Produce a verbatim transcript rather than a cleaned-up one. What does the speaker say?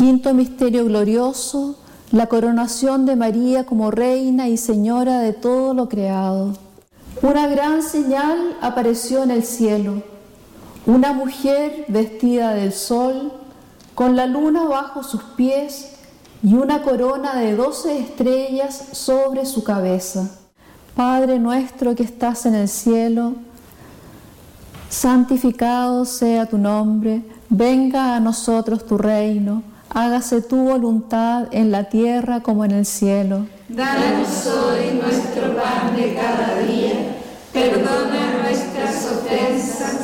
Quinto misterio glorioso, la coronación de María como Reina y Señora de todo lo creado. Una gran señal apareció en el cielo, una mujer vestida del sol, con la luna bajo sus pies y una corona de doce estrellas sobre su cabeza. Padre nuestro que estás en el cielo, santificado sea tu nombre, venga a nosotros tu reino, hágase tu voluntad en la tierra como en el cielo. Danos hoy nuestro pan de cada día, perdona nuestras ofensas